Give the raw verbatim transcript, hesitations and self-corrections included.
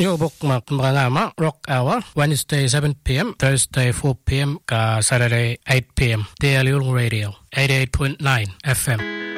Yung bok mak mga ma rock hour Wednesday seven p.m. Thursday four p.m. ka Saturday eight p.m. Daily Radio eighty-eight point nine F M.